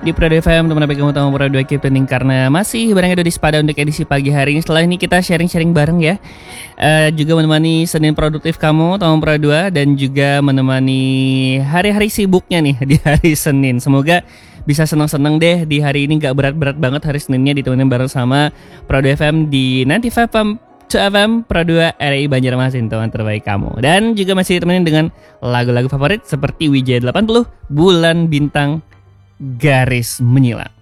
di Prado FM, teman apa kamu tahu Prado Keep Trending karena masih bareng Edo di Spada untuk edisi pagi hari ini. Setelah ini kita sharing-sharing bareng ya. Juga menemani Senin produktif kamu Tamu Prado dan juga menemani hari-hari sibuknya nih di hari Senin. Semoga bisa senang-senang deh di hari ini, gak berat-berat banget hari Seninnya, ditemenin bareng sama Prado FM di 95 FM Prado RI Banjarmasin, teman terbaik kamu. Dan juga masih ditemenin dengan lagu-lagu favorit seperti Wijaya 80, Bulan Bintang, Garis Menyilang.